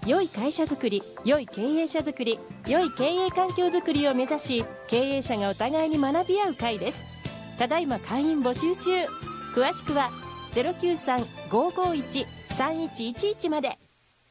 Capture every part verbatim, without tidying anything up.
良い会社づくり、良い経営者づくり、良い経営環境づくりを目指し、経営者がお互いに学び合う会です。ただいま会員募集中。詳しくは ゼロきゅうさん ごーごーいち さんいちいちいち まで。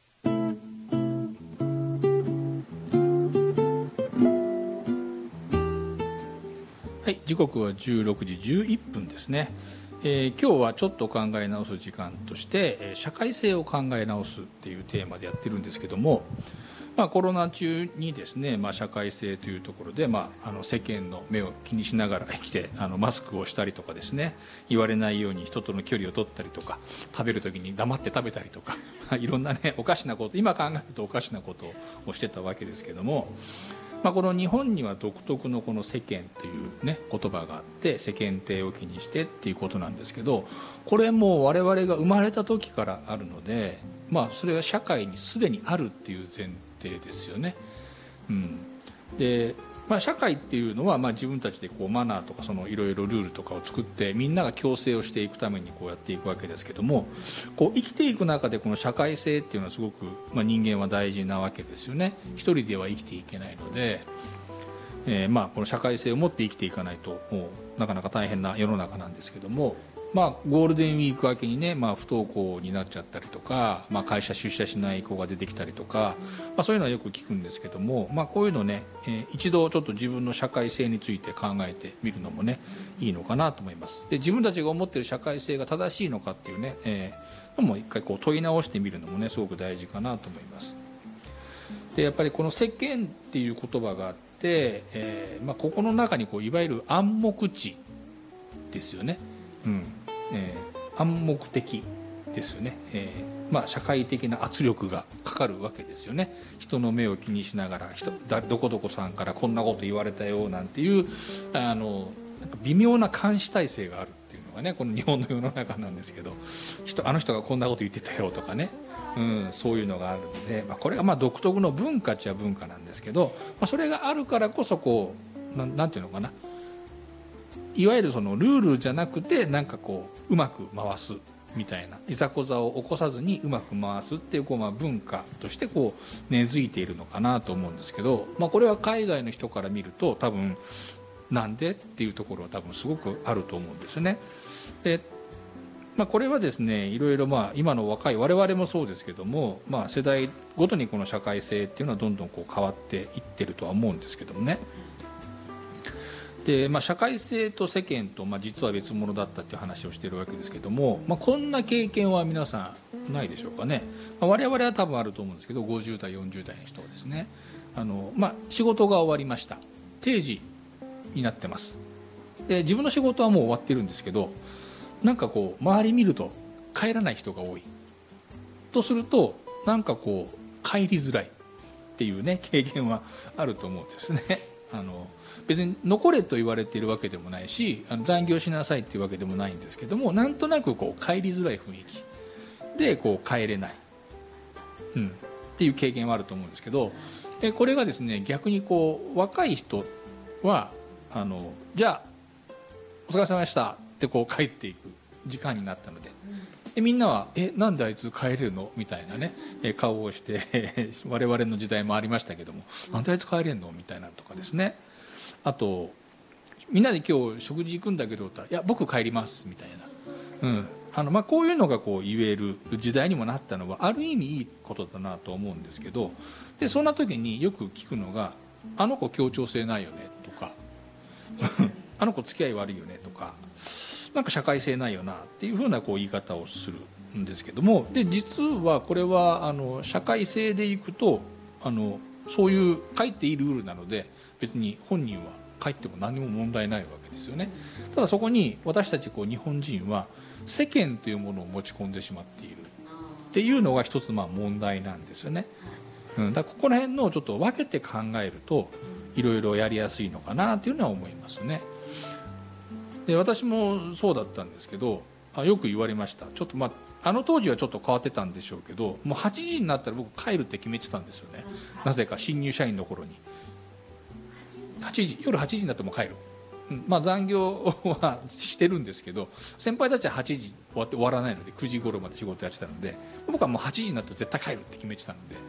はい、時刻はじゅうろくじじゅういっぷんですね。えー、今日はちょっと考え直す時間として、えー、社会性を考え直すっていうテーマでやってるんですけども、まあ、コロナ中にですね、まあ、社会性というところで、まあ、あの世間の目を気にしながら生きてあのマスクをしたりとかですね、言われないように人との距離を取ったりとか、食べる時に黙って食べたりとかいろんなねおかしなこと、今考えるとおかしなことをしてたわけですけども、まあ、この日本には独特のこの世間というね言葉があって、世間体を気にしてっていうことなんですけど、これも我々が生まれた時からあるので、まあそれは社会にすでにあるっていう前提ですよね。うん、で、まあ、社会っていうのはまあ自分たちでこうマナーとかそのいろいろルールとかを作って、みんなが共生をしていくためにこうやっていくわけですけども、こう生きていく中でこの社会性っていうのはすごく、まあ、人間は大事なわけですよね。一人では生きていけないので、えー、まあこの社会性を持って生きていかないともうなかなか大変な世の中なんですけども、まあ、ゴールデンウィーク明けにね、まあ、不登校になっちゃったりとか、まあ、会社出社しない子が出てきたりとか、まあ、そういうのはよく聞くんですけども、まあ、こういうのね、えー、一度ちょっと自分の社会性について考えてみるのもねいいのかなと思います。で、自分たちが思っている社会性が正しいのかっていうね、えー、のも一回こう問い直してみるのもねすごく大事かなと思います。で、やっぱりこの世間っていう言葉があって、えーまあ、ここの中にこういわゆる暗黙知ですよね。うんえー、暗黙的ですよね。えーまあ、社会的な圧力がかかるわけですよね。人の目を気にしながら、人だどこどこさんからこんなこと言われたよなんていうあのなんか微妙な監視体制があるっていうのがね、この日本の世の中なんですけど、人あの人がこんなこと言ってたよとかね、うん、そういうのがあるので、まあ、これがまあ独特の文化っちゃ文化なんですけど、まあ、それがあるからこそこう な, なんていうのかな、いわゆるそのルールじゃなくて、なんかこううまく回すみたいな、いざこざを起こさずにうまく回すっていう、こうまあ文化としてこう根付いているのかなと思うんですけど、まあ、これは海外の人から見ると多分なんでっていうところは多分すごくあると思うんですね。で、まあ、これはですね、いろいろまあ今の若い我々もそうですけども、まあ、世代ごとにこの社会性っていうのはどんどんこう変わっていってるとは思うんですけどもね。で、まあ、社会性と世間と、まあ、実は別物だったっていう話をしているわけですけども、まあ、こんな経験は皆さんないでしょうかね。まあ、我々は多分あると思うんですけど、ごじゅう代よんじゅう代の人はですね、あの、まあ、仕事が終わりました、定時になってます。で、自分の仕事はもう終わってるんですけど、なんかこう周り見ると帰らない人が多いとすると、なんかこう帰りづらいっていうね経験はあると思うんですね。あの別に残れと言われているわけでもないし、あの残業しなさいっていうわけでもないんですけども、なんとなくこう帰りづらい雰囲気でこう帰れない、うん、っていう経験はあると思うんですけど、でこれがですね、逆にこう若い人はあのじゃあお疲れ様でしたってこう帰っていく時間になったので、でみんなはえなんであいつ帰れるのみたいなね顔をして我々の時代もありましたけども、なんであいつ帰れるのみたいなとかですね。あとみんなで今日食事行くんだけど、いや僕帰りますみたいな、うん、あのまあこういうのがこう言える時代にもなったのはある意味いいことだなと思うんですけど、でそんな時によく聞くのが、あの子協調性ないよねとかあの子付き合い悪いよねとか、なんか社会性ないよなっていうふうなこう言い方をするんですけども、で実はこれはあの社会性でいくと、あのそういう書いていいルールなので、別に本人は書いても何も問題ないわけですよね。ただそこに私たちこう日本人は世間というものを持ち込んでしまっているっていうのが一つまあ問題なんですよね。うん、だからここら辺のをちょっと分けて考えるといろいろやりやすいのかなというのは思いますね。で私もそうだったんですけど、あよく言われました。ちょっとまああの当時はちょっと変わってたんでしょうけど、もうはちじになったら僕帰るって決めてたんですよね。なぜか新入社員の頃にはちじ、夜はちじになっても帰る、うん、まあ残業はしてるんですけど、先輩たちははちじ終わって終わらないのでくじ頃まで仕事やってたので、僕はもうはちじになったら絶対帰るって決めてたので、